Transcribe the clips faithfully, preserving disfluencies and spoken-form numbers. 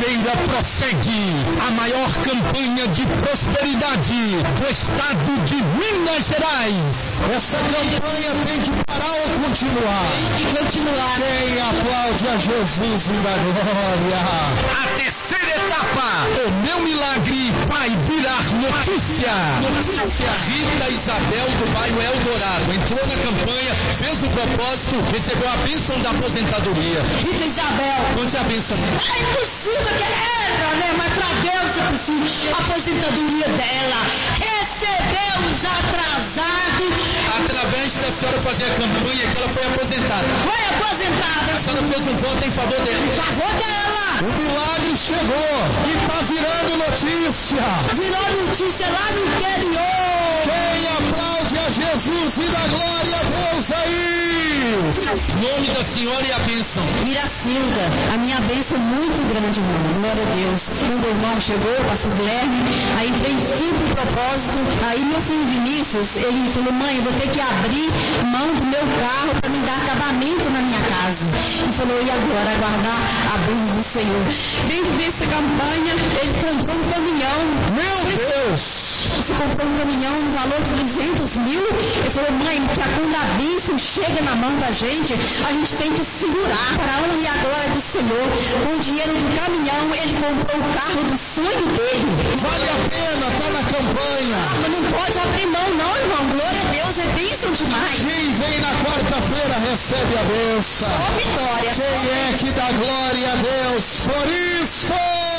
terça-feira prossegue a maior campanha de prosperidade do estado de Minas Gerais. Essa campanha tem que parar ou continuar? Tem que continuar. Quem aplaude a Jesus e da glória? A terceira etapa, o meu milagre vai virar notícia. Rita Isabel do bairro Eldorado entrou na campanha, fez o propósito, recebeu a bênção da aposentadoria. Rita Isabel, conte a bênção. É impossível que ela, né? Mas para Deus é possível. A aposentadoria dela, recebeu os atrasados. Através da senhora fazer a campanha que ela foi aposentada. Foi aposentada. A senhora fez um voto em favor dela. Em favor dela. O milagre chegou e está virando notícia. Virou notícia lá no interior. Quem aplaude a Jesus e dá glória a Deus aí? Nome da senhora e a bênção. Iracilda, a minha bênção é muito grande, irmão. Glória a Deus. Quando o irmão chegou, o pastor Guilherme, aí veio sempre o propósito. Aí meu filho Vinícius, ele falou, mãe, eu vou ter que abrir mão do meu carro para me dar acabamento na minha casa. E falou, e agora? Aguardar a bênção do Senhor. Dentro dessa campanha, ele comprou um caminhão. Meu Deus! Você comprou um caminhão no valor de duzentos mil? Ele falou, mãe, que quando a bênção chega na mão da gente, a gente tem que segurar para a honra e a glória do Senhor. Com o dinheiro do caminhão, ele comprou o carro do sonho dele. Vale a pena, tá na campanha. Ah, mas não pode abrir mão não, irmão. Glória a Deus, é bênção demais. Quem vem na quarta-feira recebe a bênção. Ó vitória. Quem é que dá glória a Deus por isso?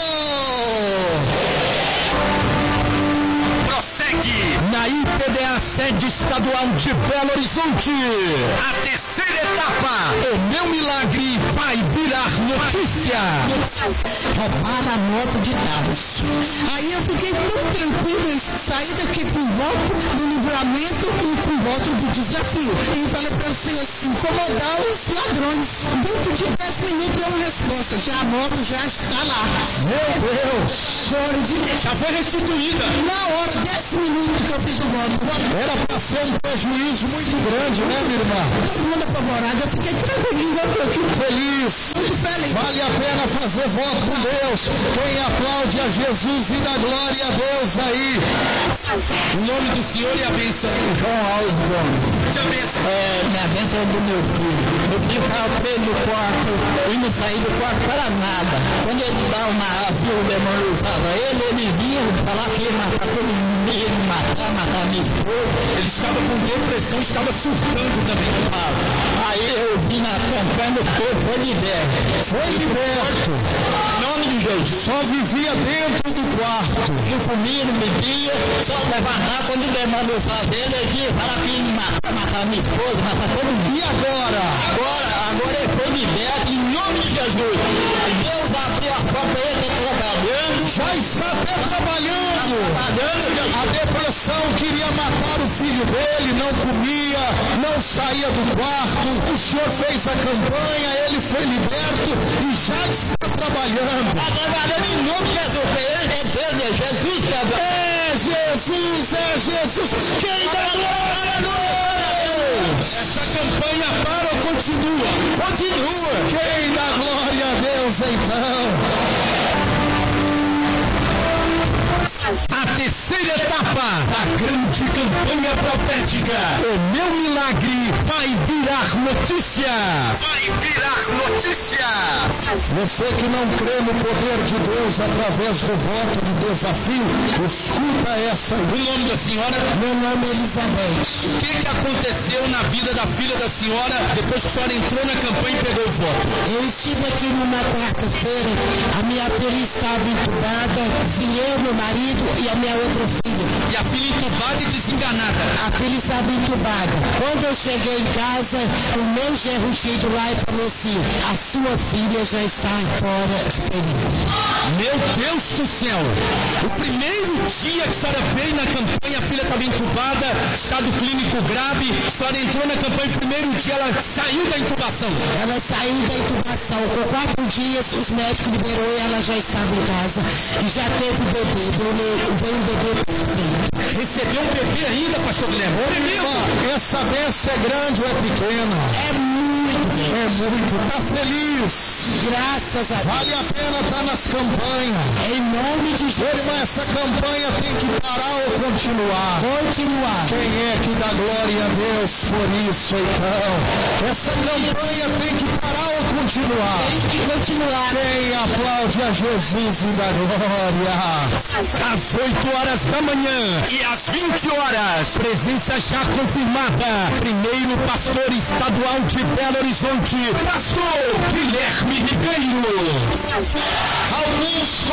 Prossegue na I P D A sede estadual de Belo Horizonte. A terceira etapa, o meu milagre vai virar notícia. Roubaram a moto de Dallas. Aí eu fiquei tão tranquila, saí daqui com voto do livramento e com voto do desafio. E falei para o Senhor assim, incomodar os ladrões. Dentro de dez minutos deu uma resposta. Já a moto já está lá. Meu Deus! Já foi restituída. Na hora, dez minutos que eu fiz o voto. Era para ser um prejuízo muito grande, né, minha irmã? Todo mundo apavorado, eu fiquei tranquilinho, eu estou aqui feliz. Muito feliz. Vale a pena fazer voto com Deus. Quem aplaude a Jesus e dá glória a Deus aí. O nome do Senhor e a bênção. João Alves Gomes. A bênção. É, minha bênção é do meu filho. Meu filho ficava preso no quarto e não saía do quarto para nada. Quando ele dava uma assim, o demônio usava ele, ele vinha falar que ia matar todo mundo, ia me matar, matar minha esposa. Ele estava com depressão, estava surtando também. Ah, aí eu vi na campanha, foi, foi liberto. Foi liberto. Em nome de Jesus. Só vivia dentro do quarto. Não comia, não bebia, só levantava quando o demônio usava ele, ele ia falar que ia me matar, matar minha esposa, matar todo mundo. E agora? Agora, agora ele foi liberto em nome de Jesus. Deus abriu a porta, ele está trabalhando. Já está até trabalhando. A depressão queria matar o filho dele, não comia, não saía do quarto. O senhor fez a campanha, ele foi liberto e já está trabalhando. Está trabalhando em nome de Jesus. Ele é Deus, é Jesus que é É Jesus, é Jesus. Quem dá glória a Deus? Essa campanha para ou continua? Continua. Quem dá glória a Deus então? A terceira etapa da grande campanha profética. O meu milagre vai virar notícia. Vai virar notícia. Você que não crê no poder de Deus através do voto de desafio, escuta essa. O nome da senhora? Meu nome é Elizabeth. O que, que aconteceu na vida da filha da senhora depois que a senhora entrou na campanha e pegou o voto? Eu estive aqui numa quarta-feira, a minha filha estava entubada, filhei meu marido e a minha outra filha. E a filha entubada e desenganada? A filha estava entubada. Quando eu cheguei em casa, o meu genro chegou lá e falou assim, a sua filha já está fora feliz. Meu Deus do céu! O primeiro dia que a senhora veio na campanha, a filha estava entubada, estado clínico grave, a senhora entrou na campanha, o primeiro dia ela saiu da intubação. Ela saiu da intubação, com quatro dias os médicos liberou e ela já estava em casa e já teve bebê, veio um bebê perfeito. Recebeu um bebê ainda, pastor Guilherme? Essa bênção é grande ou é pequena? É muito muito bem. É muito, está feliz. Graças a Deus. Vale a pena estar nas campanhas. Em nome de Jesus. Irmã, essa campanha tem que parar ou continuar? Continuar. Quem é que dá glória a Deus por isso, então? Essa campanha tem que parar ou continuar? Tem que continuar. Quem aplaude a Jesus e dá glória? Às oito horas da manhã e às vinte horas, presença já confirmada. Primeiro pastor estadual de Belo Horizonte, pastor Guilherme Ribeiro. Alguns